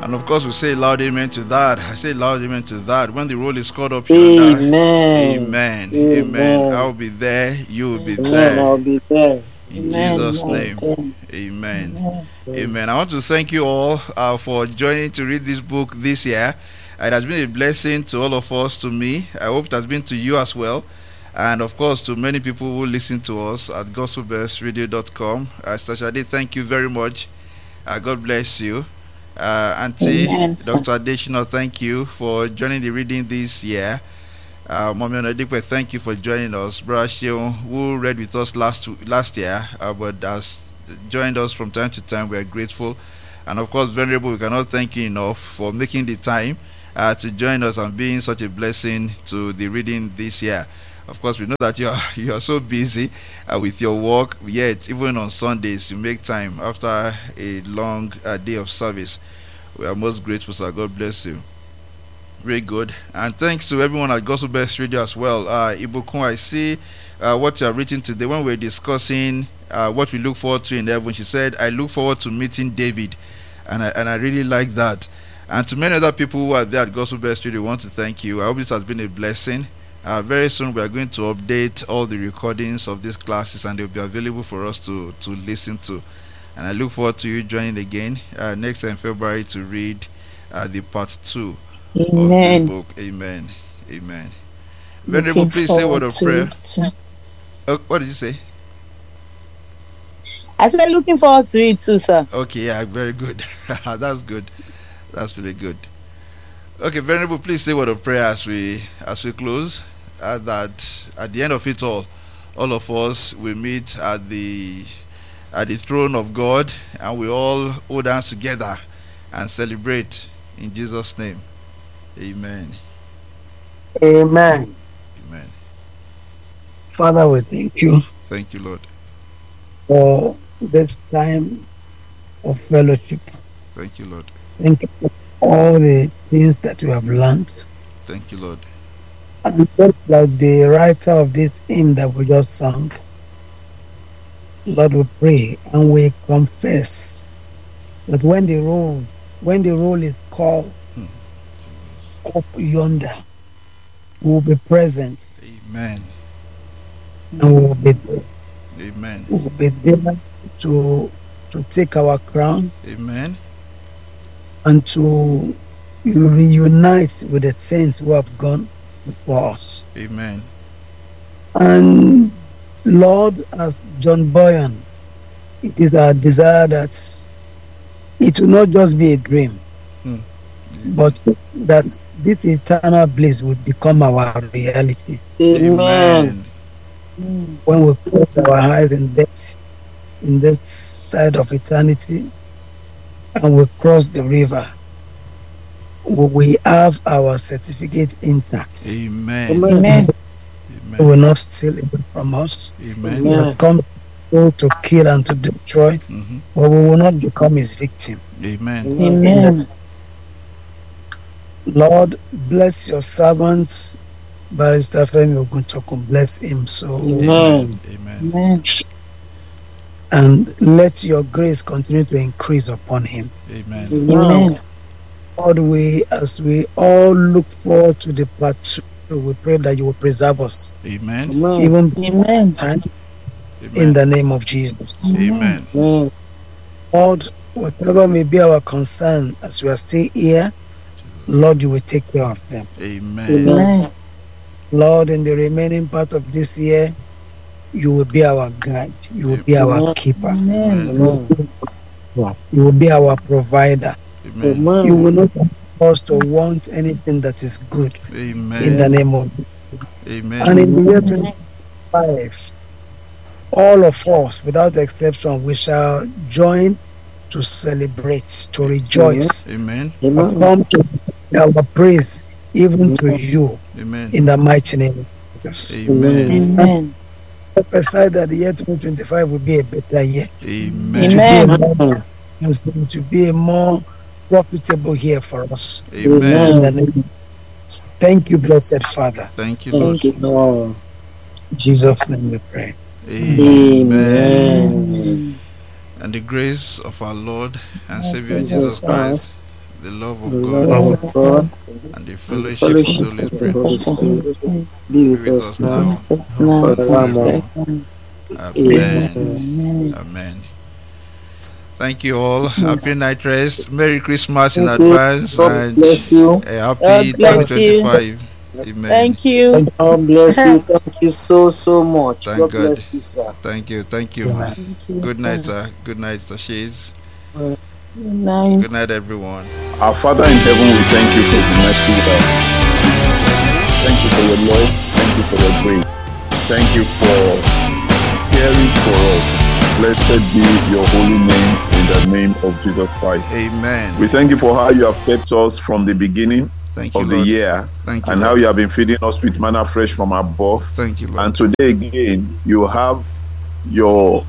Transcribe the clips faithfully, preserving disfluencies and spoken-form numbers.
And of course, we say loud amen to that. I say loud amen to that. When the roll is called up yonder, Amen. amen, Amen. amen. I'll be there, you will be Amen. there. I'll be there. In Amen. Jesus' name, Amen. amen. Amen. Amen. I want to thank you all uh, for joining to read this book this year. It has been a blessing to all of us, to me. I hope it has been to you as well. And of course, to many people who listen to us at gospel bells radio dot com. Uh, Sister Shade, thank you very much. Uh, God bless you. Uh, Auntie, Amen, sir. Doctor Adeshino, thank you for joining the reading this year. Uh, Mommy Onadipe, thank you for joining us. Brother Sheon, who read with us last last year, uh, but has joined us from time to time, we are grateful. And of course, Venerable, we cannot thank you enough for making the time uh, to join us and being such a blessing to the reading this year. Of course, we know that you are you are so busy uh, with your work, yet even on Sundays you make time after a long uh, day of service. We are most grateful, sir. God bless you. Very good. And thanks to everyone at Gospel Bells Radio as well. Uh, Ibukun, I see uh, what you have written today when we we're discussing uh, what we look forward to in heaven. She said, I look forward to meeting David. And I, and I really like that. And to many other people who are there at Gospel Bells Radio, we want to thank you. I hope this has been a blessing. Uh, very soon we are going to update all the recordings of these classes and they'll be available for us to, to listen to. And I look forward to you joining again uh, next time in February to read uh, the part two Amen. of the book. Amen. Amen. Venerable, please say a word of prayer. To, Oh, what did you say? I said looking forward to it too, sir. Okay, yeah, very good. That's good. That's really good. Okay, Venerable, please say a word of prayer as we as we close. Uh, that at the end of it all, all of us will meet at the at the throne of God, and we all hold hands together and celebrate in Jesus' name. Amen. Amen. Amen. Father, we thank you Thank you, Lord. for this time of fellowship. Thank you, Lord. Thank you for all the things that we have learned. Thank you, Lord. And just like the writer of this hymn that we just sang, Lord, we pray and we confess that when the roll, when the roll is called Hmm. up yonder, we will be present Amen. and we will be there. Amen. We will be there to to take our crown Amen. and to reunite with the saints who have gone before us. Amen. And Lord, as John Boyan, it is our desire that it will not just be a dream, Hmm. but that this eternal bliss will become our reality. Amen. When we close our eyes in this, in this side of eternity, and we cross the river, we have our certificate intact. Amen. Amen. It will not steal it from us. Amen. It will come to kill and to destroy, Mhm. but we will not become his victim. Amen. Amen. Lord, bless your servants, Barrister Femi Oguntokun, bless him so, Amen. Amen. Amen. and let your grace continue to increase upon him. Amen. Amen. Lord, we, as we all look forward to the part two, we pray that you will preserve us, Amen. even Amen. time, in Amen. the name of Jesus. Amen. Lord, whatever may be our concern as we are still here, Lord, you will take care of them. Amen. Amen. Lord, in the remaining part of this year, you will be our guide. You will be our keeper. Amen. You will be our provider. Amen. You will not allow us to want anything that is good, in the Amen. name of. Amen. And in the year twenty-five, all of us, without exception, we shall join to celebrate, to rejoice, Amen. to come to our praise, even to you, Amen. in the mighty name of Jesus. Amen. Amen. Prophesy that the year twenty twenty-five will be a better year. Amen. To be a Amen. more, to be a more profitable year for us. Amen. In the name. Thank you, blessed Father. Thank you, Lord. In Jesus' name we pray. Amen. And the grace of our Lord and Savior Jesus Jesus Christ, the love The of love God, of God and the and the fellowship of the fellowship Holy of the Spirit Holy Spirit be be with with us us now now Us and now and and forevermore. forevermore. forever. Amen. Amen. Amen. Amen. Thank you all. Happy night rest. Merry Christmas in Thank you. advance, God and bless you. a happy God bless you. twenty twenty-five. Amen. Thank you. God bless you. Thank you so, so much. Thank God God. bless you, sir. Thank you. Thank you, man. Thank you, Good night, sir. sir. Good night, Sir Shades. Good night. Good night, everyone. Our Father in heaven, we thank you for the mercy you have. Thank you for your love. Thank you for your grace. Thank you for caring for us. Blessed be your holy name in the name of Jesus Christ. Amen. We thank you for how you have kept us from the beginning Thank you, of the Lord. year Thank you, and how Lord. you have been feeding us with manna fresh from above. Thank you, Lord. And today again, you have your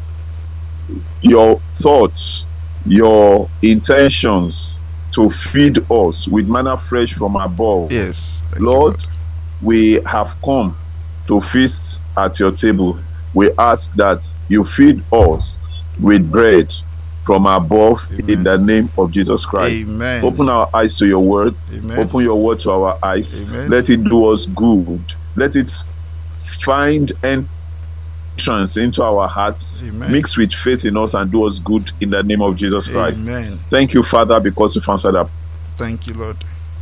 your thoughts, your intentions to feed us with manna fresh from above. Yes. Thank Lord, you, Lord. we have come to feast at your table. We ask that you feed us with bread from above. Amen. In the name of Jesus Christ. Amen. Open our eyes to your word. Amen. Open your word to our eyes. Amen. Let it do us good. Let it find entrance into our hearts. Amen. Mix with faith in us and do us good in the name of Jesus Christ. Amen. Thank you, Father, because you've answered our Thank you, Lord.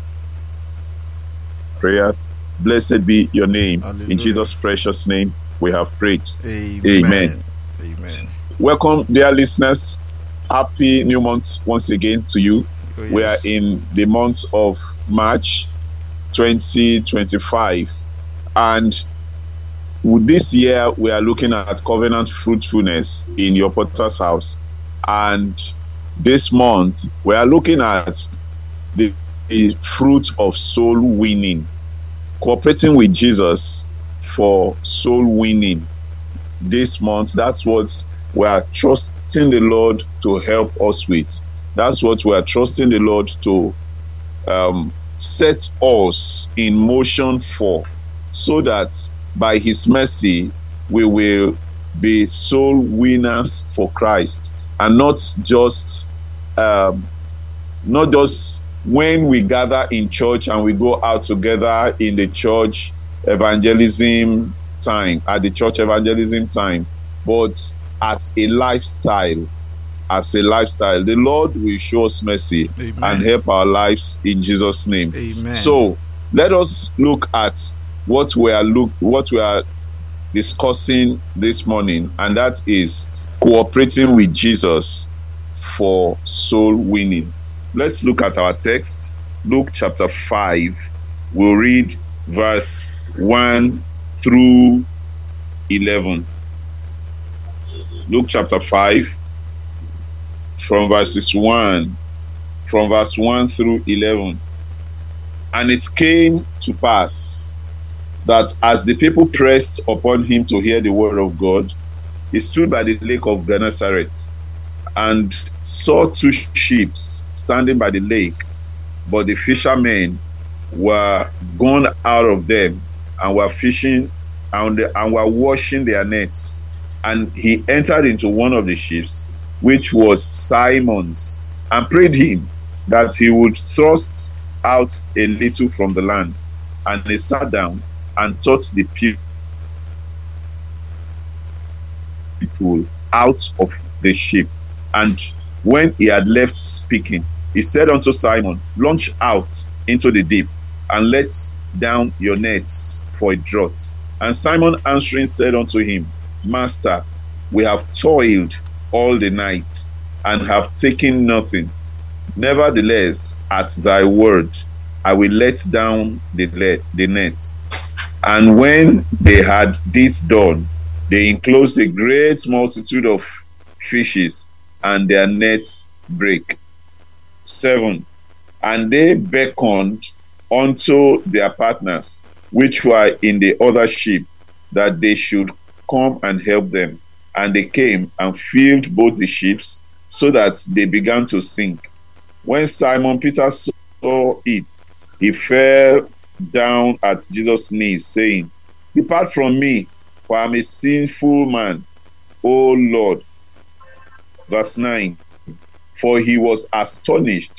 prayer. Blessed be your name. Hallelujah. In Jesus' precious name, we have prayed. Amen. Amen. Amen. Welcome, dear listeners. Happy new month once again to you. Oh, We are yes. in the month of March twenty twenty-five. And this year, we are looking at covenant fruitfulness in your potter's house. And this month, we are looking at the, the fruit of soul winning, cooperating with Jesus for soul winning. This month, that's what we are trusting the Lord to help us with. That's what we are trusting the Lord to um, set us in motion for, so that by his mercy we will be soul winners for Christ, and not just um, not just when we gather in church and we go out together in the church evangelism time, at the church evangelism time, but as a lifestyle. As a lifestyle, the Lord will show us mercy. Amen. And help our lives in Jesus' name. Amen. So let us look at what we are look what we are discussing this morning, and that is cooperating with Jesus for soul winning. Let's look at our text, Luke chapter five. We'll read verse one through eleven. Luke chapter five, from verses one, from verse one through eleven. And it came to pass that as the people pressed upon him to hear the word of God, he stood by the lake of Gennesaret and saw two ships standing by the lake, but the fishermen were gone out of them and were fishing and, and were washing their nets. And he entered into one of the ships, which was Simon's, and prayed him that he would thrust out a little from the land. And he sat down and taught the people out of the ship. And when he had left speaking, he said unto Simon, launch out into the deep, and let down your nets for a draught. And Simon answering said unto him, Master, we have toiled all the night and have taken nothing. Nevertheless, at thy word, I will let down the, le- the net. And when they had this done, they enclosed a great multitude of fishes, and their nets brake. Seven. And they beckoned unto their partners, which were in the other ship, that they should come and help them. And they came and filled both the ships, so that they began to sink. When Simon Peter saw it, he fell down at Jesus' knees, saying, Depart from me, for I am a sinful man, O Lord. Verse nine. For he was astonished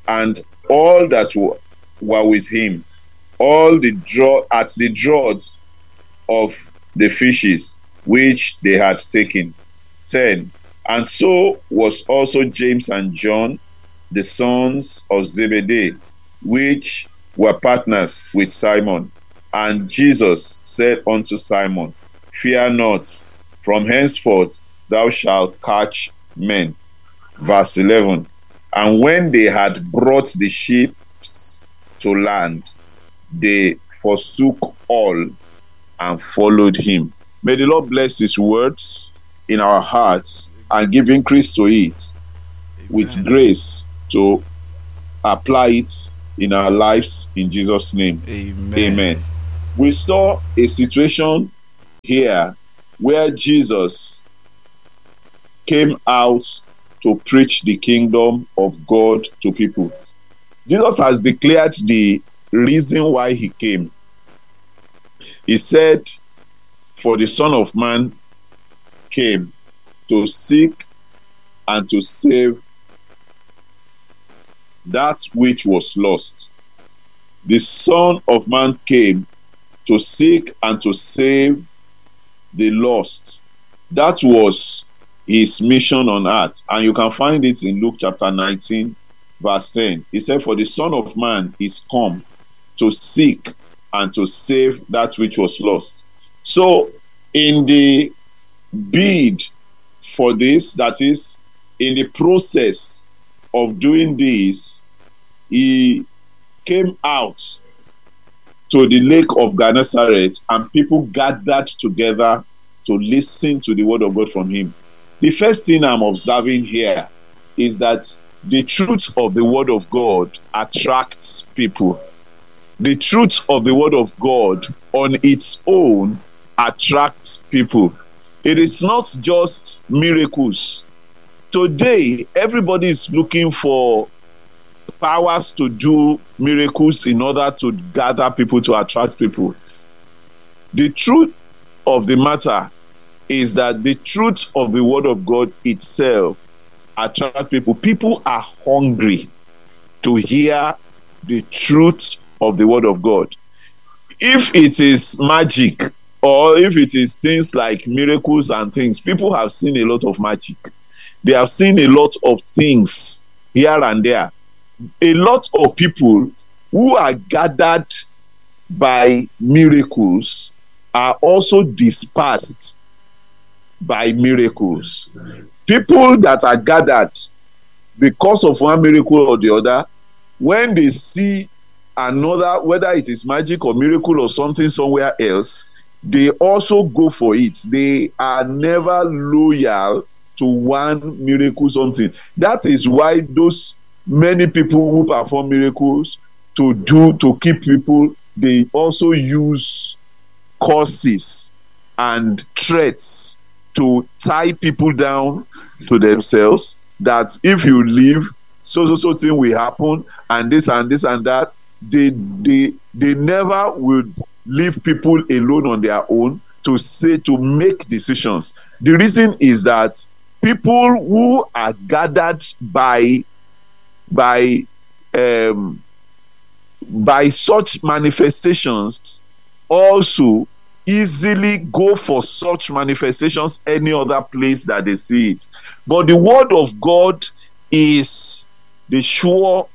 and all that were, were with him, all the draw at the draughts of the fishes which they had taken. ten. And so was also James and John, the sons of Zebedee, which were partners with Simon. And Jesus said unto Simon, Fear not, from henceforth thou shalt catch men. Verse eleven. And when they had brought the ships to land, they forsook all and followed him. May the Lord bless his words in our hearts and give increase to it, Amen, with grace to apply it in our lives in Jesus' name. Amen. Amen. We saw a situation here where Jesus came out to preach the kingdom of God to people. Jesus has declared the reason why he came. He said, for the Son of Man came to seek and to save that which was lost. The Son of Man came to seek and to save the lost. That was his mission on earth. And you can find it in Luke chapter nineteen, verse ten. He said, for the Son of Man is come to seek and to save that which was lost. So in the bid for this, that is, in the process of doing this, he came out to the lake of Gennesaret, and people gathered together to listen to the word of God from him. The first thing I'm observing here is that the truth of the word of God attracts people. The truth of the word of God on its own attracts people. It is not just miracles. Today, everybody is looking for powers to do miracles in order to gather people, to attract people. The truth of the matter is that the truth of the word of God itself attracts people. People are hungry to hear the truth of the word of God. If it is magic, or if it is things like miracles and things, people have seen a lot of magic. They have seen a lot of things here and there. A lot of people who are gathered by miracles are also dispersed by miracles. People that are gathered because of one miracle or the other, when they see another, whether it is magic or miracle or something somewhere else, they also go for it. They are never loyal to one miracle something. That is why those many people who perform miracles to do to keep people, they also use curses and threats to tie people down to themselves, that if you leave, so so so thing will happen, and this and this and that. They they they never will leave people alone on their own to say, to make decisions. The reason is that people who are gathered by by um by such manifestations also easily go for such manifestations any other place that they see it. But the word of God is the sure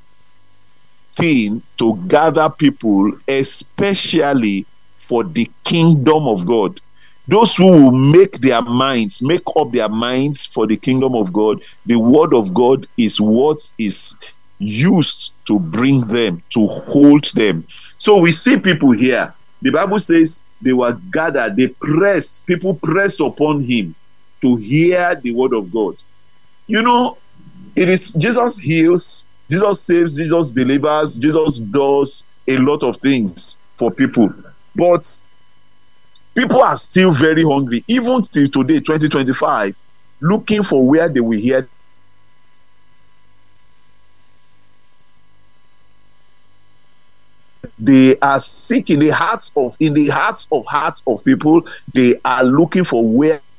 thing to gather people, especially for the kingdom of God. Those who will make their minds, make up their minds for the kingdom of God, the word of God is what is used to bring them, to hold them. So we see people here. The Bible says they were gathered, they pressed, people pressed upon him to hear the word of God. You know, it is Jesus heals, Jesus saves, Jesus delivers, Jesus does a lot of things for people. But people are still very hungry, even till today, twenty twenty-five, looking for where they will hear. They are seeking the hearts of, in the hearts of hearts of people, they are looking for where